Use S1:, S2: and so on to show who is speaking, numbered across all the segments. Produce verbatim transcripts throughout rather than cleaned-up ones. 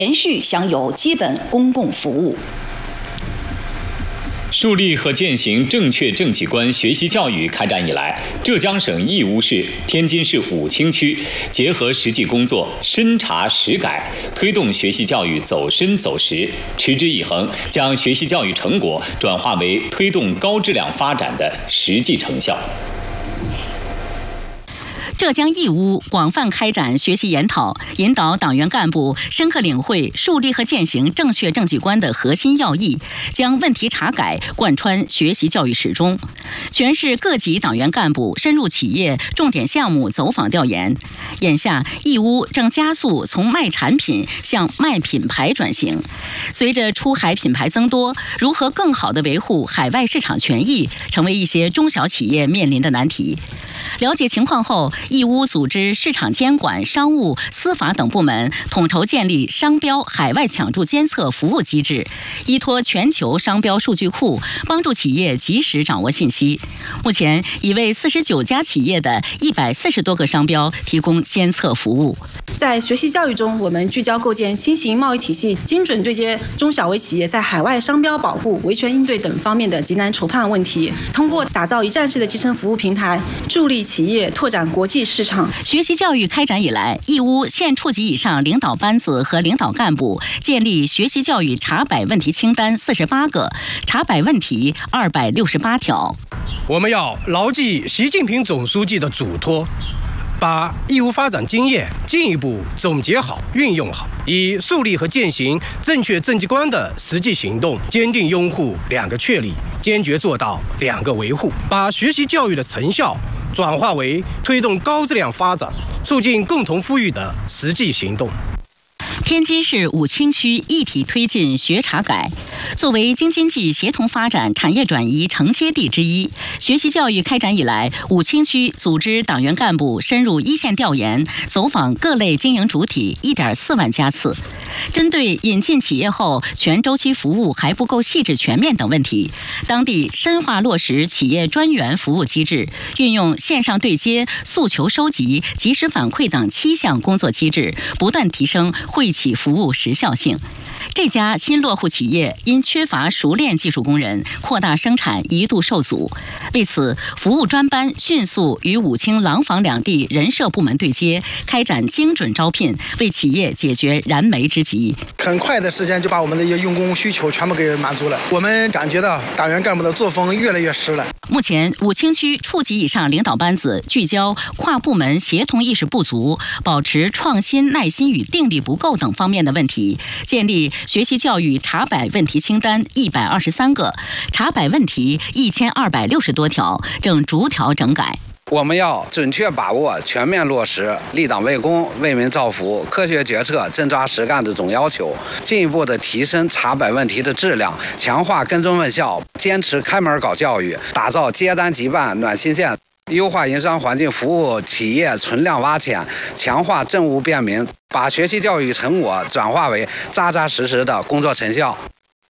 S1: 连续享有基本公共服务。
S2: 树立和践行正确政绩观学习教育开展以来，浙江省义乌市、天津市武清区结合实际工作，深查实改，推动学习教育走深走实，持之以恒，将学习教育成果转化为推动高质量发展的实际成效。
S3: 浙江义乌广泛开展学习研讨，引导党员干部深刻领会树立和践行正确政绩观的核心要义，将问题查改贯穿学习教育始终。全市各级党员干部深入企业重点项目走访调研。眼下，义乌正加速从卖产品向卖品牌转型。随着出海品牌增多，如何更好地维护海外市场权益，成为一些中小企业面临的难题。了解情况后，义乌组织市场监管、商务、司法等部门统筹建立商标海外抢注监测服务机制，依托全球商标数据库，帮助企业及时掌握信息。目前已为四十九家企业的一百四十多个商标提供监测服务。
S4: 在学习教育中，我们聚焦构建新型贸易体系，精准对接中小微企业在海外商标保护、维权应对等方面的急难筹判问题，通过打造一站式的集成服务平台，助力企业拓展国际市场。
S3: 学习教育开展以来，义乌县处级以上领导班子和领导干部建立学习教育查摆问题清单四十八个，查摆问题二百六十八条。
S5: 我们要牢记习近平总书记的嘱托，把义乌发展经验进一步总结好、运用好，以树立和践行正确政绩观的实际行动，坚定拥护两个确立，坚决做到两个维护，把学习教育的成效转化为推动高质量发展、促进共同富裕的实际行动。
S3: 天津市武清区一体推进学查改。作为京津冀协同发展产业转移承接地之一，学习教育开展以来，武清区组织党员干部深入一线调研，走访各类经营主体一点四万家次。针对引进企业后全周期服务还不够细致全面等问题，当地深化落实企业专员服务机制，运用线上对接、诉求收集、及时反馈等七项工作机制，不断提升惠企服务时效性。这家新落户企业因缺乏熟练技术工人，扩大生产一度受阻。为此，服务专班迅速与武清、廊坊两地人社部门对接，开展精准招聘，为企业解决燃眉之急。
S6: 很快的时间就把我们的用工需求全部给满足了。我们感觉到党员干部的作风越来越实了。
S3: 目前，武清区处级以上领导班子聚焦跨部门协同意识不足、保持创新耐心与定力不够等方面的问题，建立学习教育查摆问题清单一百二十三个，查摆问题一千二百六十多条，正逐条整改。
S7: 我们要准确把握、全面落实立党为公、为民造福、科学决策、真抓实干的总要求，进一步的提升查摆问题的质量，强化跟踪问效，坚持开门搞教育，打造接单即办暖心县，优化营商环境，服务企业存量挖潜，强化政务便民，把学习教育成果转化为扎扎实实的工作成效。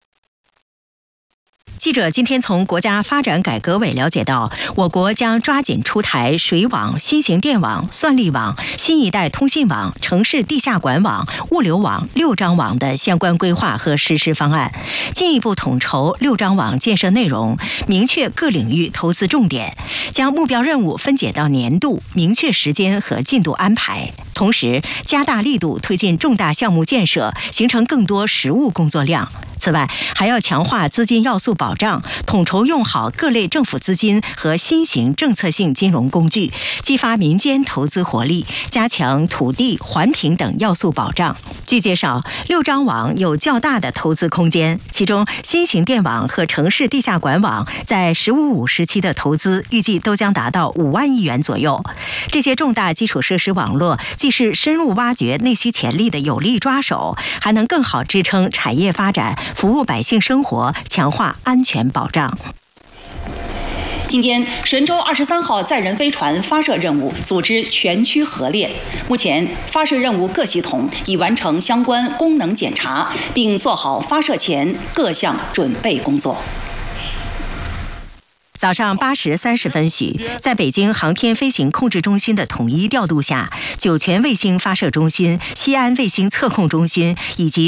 S8: 记者今天从国家发展改革委了解到，我国将抓紧出台水网、新型电网、算力网、新一代通信网、城市地下管网、物流网六张网的相关规划和实施方案，进一步统筹六张网建设内容，明确各领域投资重点，将目标任务分解到年度，明确时间和进度安排。同时，加大力度推进重大项目建设，形成更多实务工作量。此外，还要强化资金要素保障，统筹用好各类政府资金和新型政策性金融工具，激发民间投资活力，加强土地、环评等要素保障。据介绍，六张网有较大的投资空间，其中新型电网和城市地下管网在“十五五”时期的投资预计都将达到五万亿元左右。这些重大基础设施网络既是深入挖掘内需潜力的有力抓手，还能更好支撑产业发展，服务百姓生活，强化安全保障。
S1: 今天，神舟二十三号载人飞船发射任务组织全区核练。目前，发射任务各系统已完成相关功能检查，并做好发射前各项准备工作。
S8: 早上八时三十分许，在北京航天飞行控制中心的统一调度下，酒泉卫星发射中心、西安卫星测控中心以及